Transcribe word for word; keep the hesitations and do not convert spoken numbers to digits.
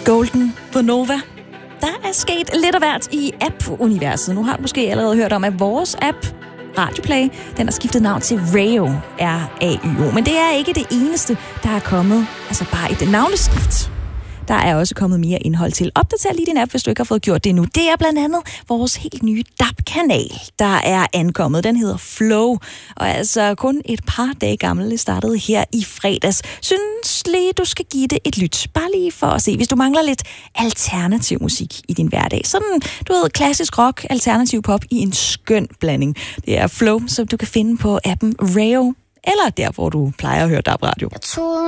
Golden på Nova. Der er sket lidt af hvert i app-universet. Nu har du måske allerede hørt om, at vores app, Radioplay, den har skiftet navn til Rayo, R A Y O. Men det er ikke det eneste, der er kommet, altså bare et navneskift. Der er også kommet mere indhold til. Opdater lige din app, hvis du ikke har fået gjort det endnu. Det er blandt andet vores helt nye D A B-kanal, der er ankommet. Den hedder Flow, og er altså kun et par dage gammel. Det startede her i fredags. Synes lige, du skal give det et lyt. Bare lige for at se, hvis du mangler lidt alternativ musik i din hverdag. Sådan, du ved, klassisk rock, alternativ pop i en skøn blanding. Det er Flow, som du kan finde på appen Rayo, eller der, hvor du plejer at høre D A B-radio.